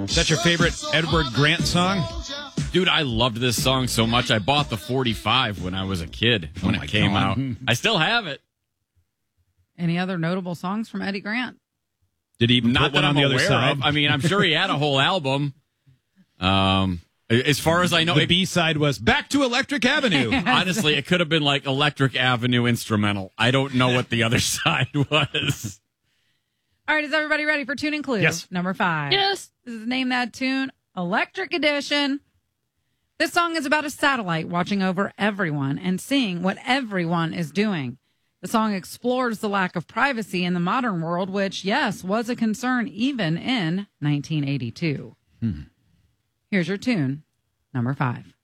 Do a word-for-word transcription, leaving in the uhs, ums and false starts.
Is that your favorite Edward Grant song? Dude, I loved this song so much. I bought the forty-five when I was a kid, when Oh it came God. out. I still have it. Any other notable songs from Eddie Grant? Did he even Not put one that on I'm the other aware side? of. I mean, I'm sure he had a whole album. Um, as far as I know, the it, B side was "Back to Electric Avenue." honestly, it could have been like Electric Avenue instrumental. I don't know what the other side was. All right, is everybody ready for Tune and Clue? Yes. Number five. Yes. This is Name That Tune, Electric Edition. This song is about a satellite watching over everyone and seeing what everyone is doing. The song explores the lack of privacy in the modern world, which, yes, was a concern even in nineteen eighty-two. Hmm. Here's your tune, number five.